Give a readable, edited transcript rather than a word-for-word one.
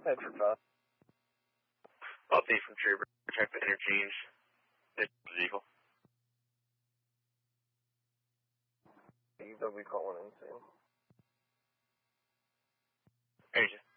Bedford 5. Update from Trooper. Check the interchange. This vehicle. They'll be calling in soon. Asia.